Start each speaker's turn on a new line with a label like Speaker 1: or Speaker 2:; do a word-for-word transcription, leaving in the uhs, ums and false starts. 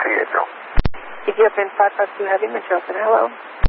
Speaker 1: three eight zero.
Speaker 2: Ethiopian five five two Heavy, Machosin, hello.